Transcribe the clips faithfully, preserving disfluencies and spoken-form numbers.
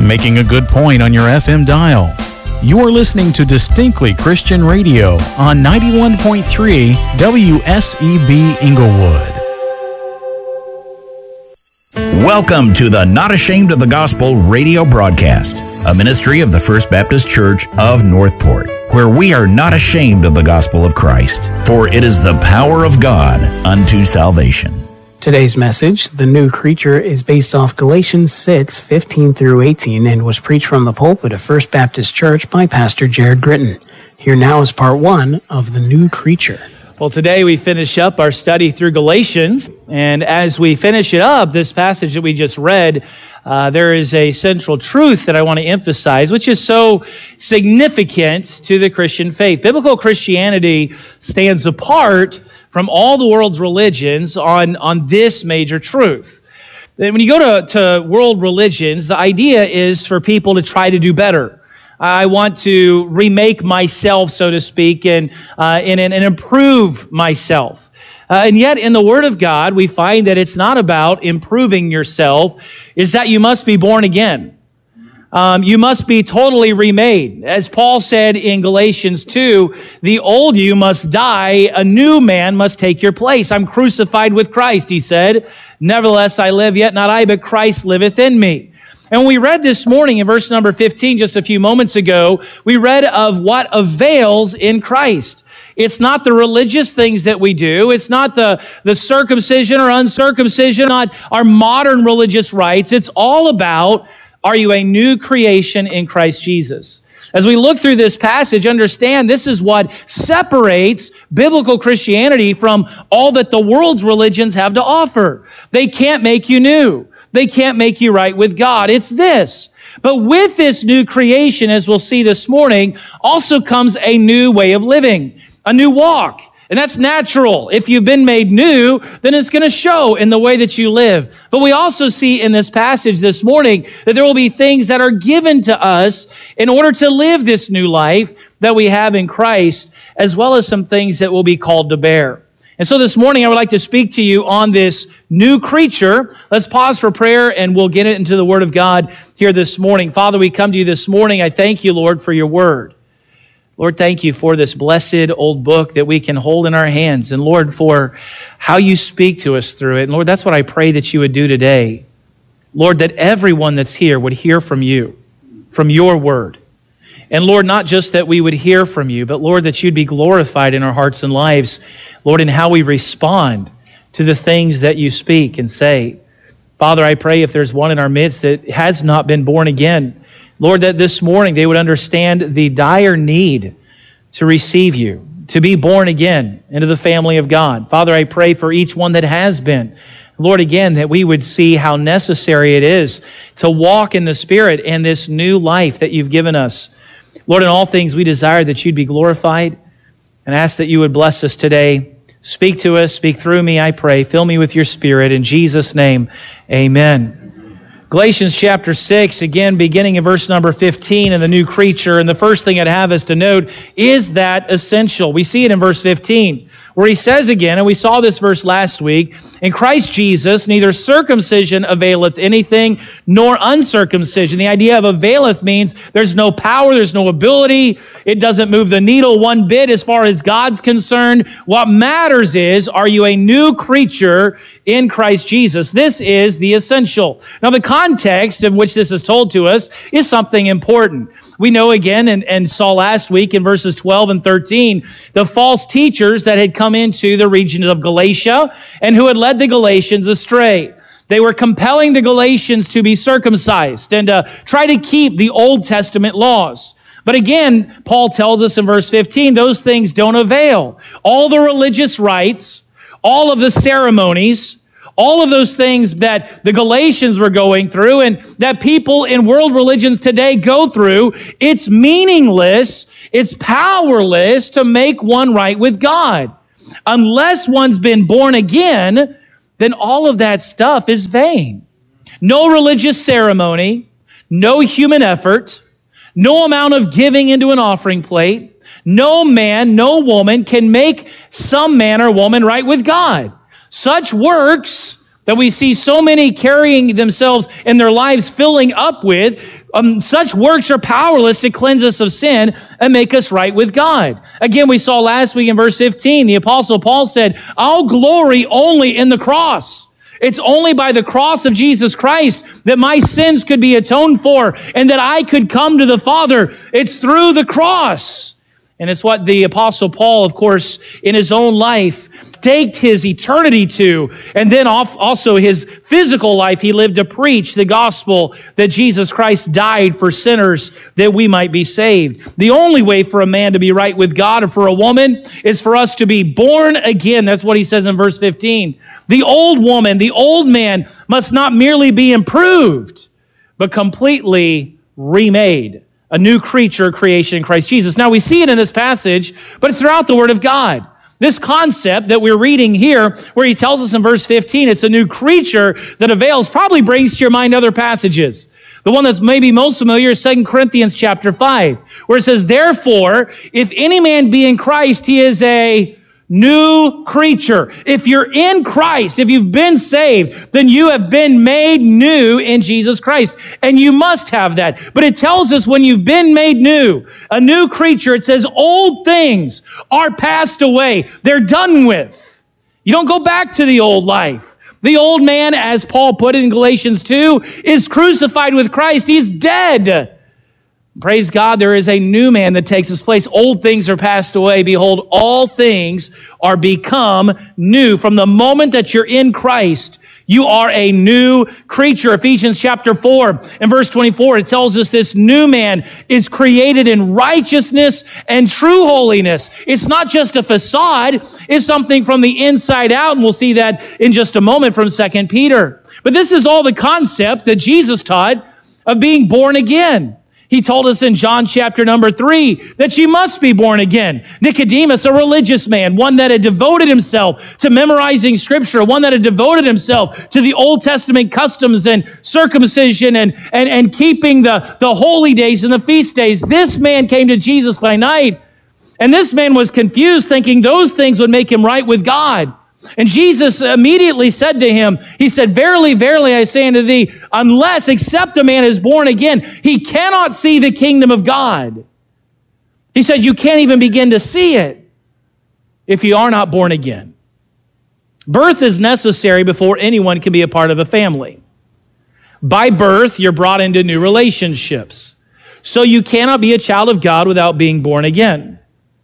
making a good point on your F M dial. You are listening to Distinctly Christian Radio on ninety-one point three W S E B Inglewood. Welcome to the Not Ashamed of the Gospel radio broadcast, a ministry of the First Baptist Church of Northport, where we are not ashamed of the gospel of Christ, for it is the power of God unto salvation. Today's message, The New Creature, is based off Galatians six, fifteen through eighteen and was preached from the pulpit of First Baptist Church by Pastor Jared Gritton. Here now is part one of The New Creature. Well, today we finish up our study through Galatians, and as we finish it up, this passage that we just read, uh, there is a central truth that I want to emphasize, which is so significant to the Christian faith. Biblical Christianity stands apart from all the world's religions on, on this major truth. When you go to, to world religions, the idea is for people to try to do better. I want to remake myself, so to speak, and, uh, and, and improve myself. Uh, and yet, in the Word of God, we find that it's not about improving yourself, it's that you must be born again. Um, you must be totally remade. As Paul said in Galatians two, the old you must die, a new man must take your place. I'm crucified with Christ, he said. Nevertheless, I live, yet not I, but Christ liveth in me. And when we read this morning in verse number fifteen, just a few moments ago, we read of what avails in Christ. It's not the religious things that we do. It's not the, the circumcision or uncircumcision, not our modern religious rites. It's all about, are you a new creation in Christ Jesus? As we look through this passage, understand this is what separates biblical Christianity from all that the world's religions have to offer. They can't make you new. They can't make you right with God. It's this. But with this new creation, as we'll see this morning, also comes a new way of living, a new walk. And that's natural. If you've been made new, then it's going to show in the way that you live. But we also see in this passage this morning that there will be things that are given to us in order to live this new life that we have in Christ, as well as some things that will be called to bear. And so this morning, I would like to speak to you on this new creature. Let's pause for prayer, and we'll get into the Word of God here this morning. Father, we come to you this morning. I thank you, Lord, for your Word. Lord, thank you for this blessed old book that we can hold in our hands. And Lord, for how you speak to us through it. And Lord, that's what I pray that you would do today. Lord, that everyone that's here would hear from you, from your Word. And Lord, not just that we would hear from you, but Lord, that you'd be glorified in our hearts and lives, Lord, in how we respond to the things that you speak and say. Father, I pray if there's one in our midst that has not been born again, Lord, that this morning they would understand the dire need to receive you, to be born again into the family of God. Father, I pray for each one that has been. Lord, again, that we would see how necessary it is to walk in the Spirit and this new life that you've given us. Lord, in all things we desire that you'd be glorified, and ask that you would bless us today. Speak to us, speak through me, I pray. Fill me with your Spirit. In Jesus' name, amen. Galatians chapter six, again, beginning in verse number fifteen, in the new creature. And the first thing I'd have us to note is that essential. We see it in verse fifteen, where he says again, and we saw this verse last week, in Christ Jesus, neither circumcision availeth anything, nor uncircumcision. The idea of availeth means there's no power, there's no ability. It doesn't move the needle one bit as far as God's concerned. What matters is, are you a new creature in Christ Jesus? This is the essential. Now, the context in which this is told to us is something important. We know again, and, and saw last week in verses twelve and thirteen, the false teachers that had come into the region of Galatia and who had led the Galatians astray. They were compelling the Galatians to be circumcised and uh, try to keep the Old Testament laws. But again, Paul tells us in verse fifteen, those things don't avail. All the religious rites, all of the ceremonies, all of those things that the Galatians were going through and that people in world religions today go through, it's meaningless, it's powerless to make one right with God. Unless one's been born again, then all of that stuff is vain. No religious ceremony, no human effort, no amount of giving into an offering plate, no man, no woman can make some man or woman right with God. Such works that we see so many carrying themselves in their lives filling up with, um, such works are powerless to cleanse us of sin and make us right with God. Again, we saw last week in verse fifteen, the Apostle Paul said, I'll glory only in the cross. It's only by the cross of Jesus Christ that my sins could be atoned for and that I could come to the Father. It's through the cross. And it's what the Apostle Paul, of course, in his own life, staked his eternity to, and then also his physical life, he lived to preach the gospel that Jesus Christ died for sinners that we might be saved. The only way for a man to be right with God or for a woman is for us to be born again. That's what he says in verse fifteen. The old woman, the old man must not merely be improved, but completely remade. A new creature, creation in Christ Jesus. Now we see it in this passage, but it's throughout the Word of God. This concept that we're reading here, where he tells us in verse fifteen, it's a new creature that avails, probably brings to your mind other passages. The one that's maybe most familiar is Second Corinthians chapter five, where it says, therefore, if any man be in Christ, he is a new creature. If you're in Christ, if you've been saved, then you have been made new in Jesus Christ. And you must have that. But it tells us when you've been made new, a new creature, it says old things are passed away. They're done with. You don't go back to the old life. The old man, as Paul put it in Galatians two, is crucified with Christ. He's dead. Praise God, there is a new man that takes his place. Old things are passed away. Behold, all things are become new. From the moment that you're in Christ, you are a new creature. Ephesians chapter four and verse twenty-four, it tells us this new man is created in righteousness and true holiness. It's not just a facade. It's something from the inside out, and we'll see that in just a moment from Second Peter. But this is all the concept that Jesus taught of being born again. He told us in John chapter number three that you must be born again. Nicodemus, a religious man, one that had devoted himself to memorizing scripture, one that had devoted himself to the Old Testament customs and circumcision and, and, and keeping the, the holy days and the feast days. This man came to Jesus by night, and this man was confused, thinking those things would make him right with God. And Jesus immediately said to him, he said, verily, verily, I say unto thee, unless, except a man is born again, he cannot see the kingdom of God. He said, you can't even begin to see it if you are not born again. Birth is necessary before anyone can be a part of a family. By birth, you're brought into new relationships. So you cannot be a child of God without being born again.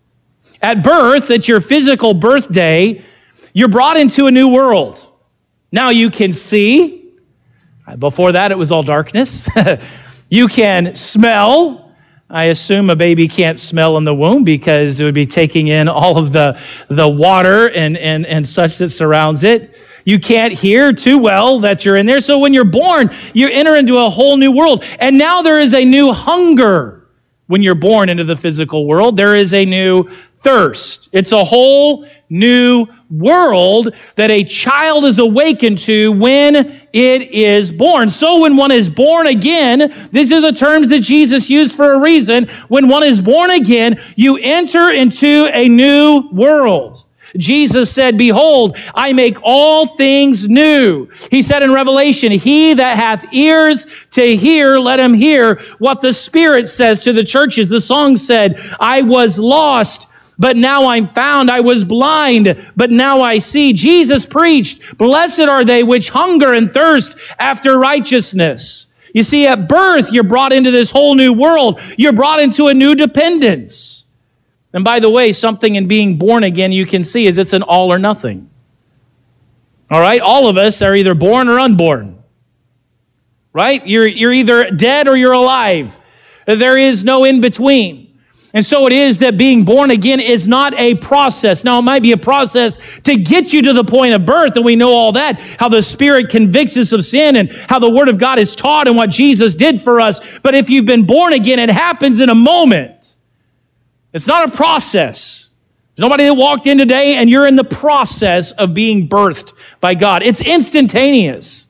At birth, at your physical birthday, you're brought into a new world. Now you can see. Before that, it was all darkness. You can smell. I assume a baby can't smell in the womb because it would be taking in all of the, the water and, and, and such that surrounds it. You can't hear too well that you're in there. So when you're born, you enter into a whole new world. And now there is a new hunger when you're born into the physical world. There is a new thirst. It's a whole new world that a child is awakened to when it is born. So when one is born again, these are the terms that Jesus used for a reason. When one is born again, you enter into a new world. Jesus said, behold, I make all things new. He said in Revelation, he that hath ears to hear, let him hear what the Spirit says to the churches. The song said, I was lost, but now I'm found. I was blind, but now I see. Jesus preached, blessed are they which hunger and thirst after righteousness. You see, at birth, you're brought into this whole new world. You're brought into a new dependence. And by the way, something in being born again you can see is it's an all or nothing. All right? All of us are either born or unborn. Right? You're, you're either dead or you're alive. There is no in between. And so it is that being born again is not a process. Now, it might be a process to get you to the point of birth, and we know all that, how the Spirit convicts us of sin and how the Word of God is taught and what Jesus did for us. But if you've been born again, it happens in a moment. It's not a process. There's nobody that walked in today and you're in the process of being birthed by God. It's instantaneous.